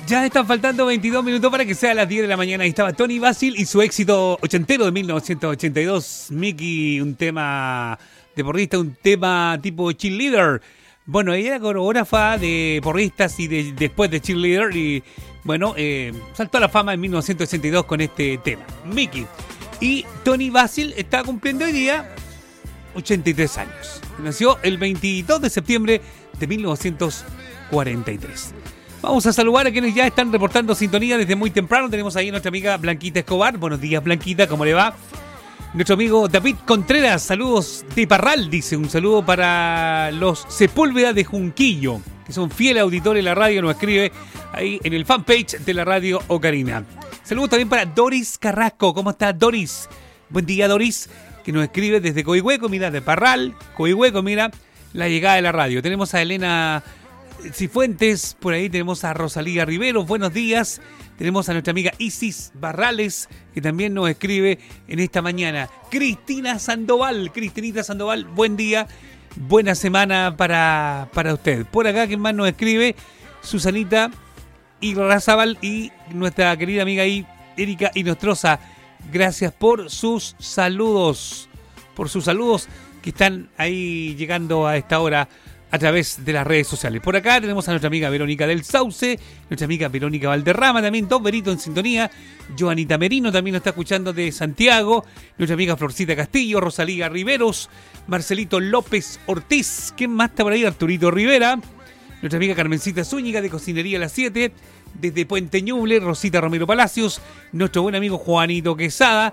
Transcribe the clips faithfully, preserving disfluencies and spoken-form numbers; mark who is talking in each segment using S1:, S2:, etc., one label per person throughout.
S1: Ya están faltando veintidós minutos para que sea las diez de la mañana. Ahí estaba Tony Basil y su éxito ochentero de mil novecientos ochenta y dos. Mickey, un tema de porrista, un tema tipo cheerleader. Bueno, ella era coreógrafa de porristas y de, después de cheerleader. Y bueno, eh, saltó a la fama en mil novecientos ochenta y dos con este tema, Mickey. Y Tony Basil está cumpliendo hoy día ochenta y tres años. Nació el veintidós de septiembre de mil novecientos cuarenta y tres. Vamos a saludar a quienes ya están reportando sintonía desde muy temprano. Tenemos ahí a nuestra amiga Blanquita Escobar. Buenos días, Blanquita, ¿cómo le va? Nuestro amigo David Contreras, saludos de Parral, dice. Un saludo para los Sepúlveda de Junquillo, que son fieles auditores de la radio, nos escribe ahí en el fanpage de la radio Ocarina. Saludos también para Doris Carrasco. ¿Cómo está, Doris? Buen día, Doris, que nos escribe desde Coihueco, mira, de Parral, Coihueco, mira, la llegada de la radio. Tenemos a Elena Cifuentes, por ahí tenemos a Rosalía Rivero, buenos días. Tenemos a nuestra amiga Isis Barrales, que también nos escribe en esta mañana. Cristina Sandoval, Cristinita Sandoval, buen día, buena semana para, para usted. Por acá, ¿quién más nos escribe? Susanita Irrazabal y nuestra querida amiga ahí, Erika Inostroza. Gracias por sus saludos, por sus saludos que están ahí llegando a esta hora a través de las redes sociales. Por acá tenemos a nuestra amiga Verónica del Sauce, nuestra amiga Verónica Valderrama, también Don Berito en sintonía, Joanita Merino también nos está escuchando de Santiago, nuestra amiga Florcita Castillo, Rosalía Riveros, Marcelito López Ortiz, ¿quién más está por ahí? Arturito Rivera, nuestra amiga Carmencita Zúñiga de Cocinería Las siete, desde Puente Ñuble, Rosita Romero Palacios, nuestro buen amigo Juanito Quesada,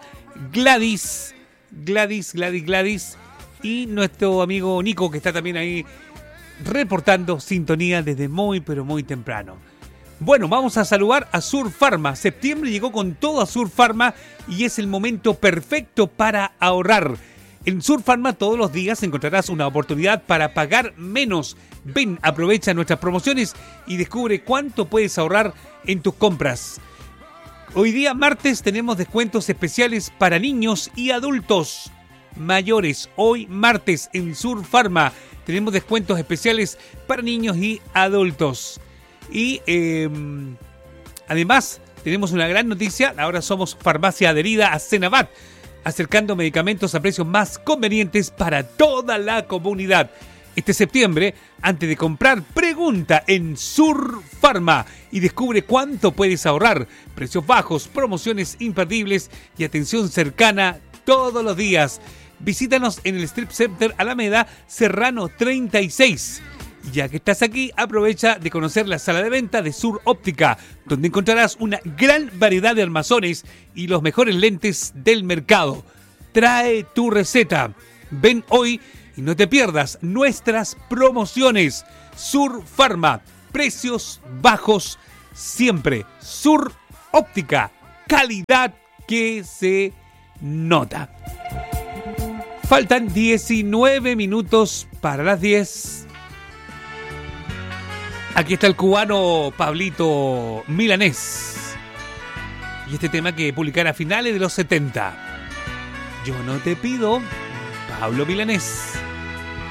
S1: Gladys, Gladys, Gladys, Gladys, y nuestro amigo Nico, que está también ahí reportando sintonía desde muy, pero muy temprano. Bueno, vamos a saludar a Sur Pharma. Septiembre llegó con todo a Sur Pharma y es el momento perfecto para ahorrar. En Sur Pharma todos los días encontrarás una oportunidad para pagar menos. Ven, aprovecha nuestras promociones y descubre cuánto puedes ahorrar en tus compras. Hoy día martes tenemos descuentos especiales para niños y adultos mayores. Hoy martes en Sur Pharma tenemos descuentos especiales para niños y adultos. Y eh, además tenemos una gran noticia. Ahora somos farmacia adherida a Senavat, acercando medicamentos a precios más convenientes para toda la comunidad. Este septiembre, antes de comprar, pregunta en Sur Pharma y descubre cuánto puedes ahorrar. Precios bajos, promociones imperdibles y atención cercana todos los días. Visítanos en el Strip Center Alameda Serrano treinta y seis. Ya que estás aquí, aprovecha de conocer la sala de venta de Sur Óptica, donde encontrarás una gran variedad de armazones y los mejores lentes del mercado. Trae tu receta. Ven hoy y no te pierdas nuestras promociones. Sur Pharma, precios bajos siempre. Sur Óptica, calidad que se nota. Faltan diecinueve minutos para las diez. Aquí está el cubano Pablito Milanés. Y este tema que publicará a finales de los setenta. Yo no te pido, Pablo Milanés.